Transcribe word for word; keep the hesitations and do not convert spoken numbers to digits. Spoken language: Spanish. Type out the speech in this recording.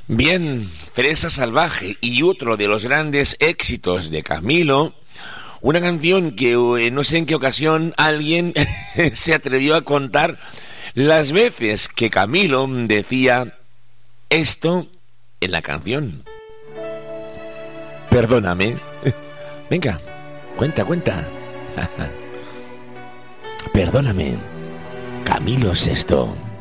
Bien, Fresa Salvaje y otro de los grandes éxitos de Camilo, una canción que eh, no sé en qué ocasión alguien se atrevió a contar las veces que Camilo decía esto en la canción. Perdóname. Venga, cuenta, cuenta. Perdóname, Camilo Sesto.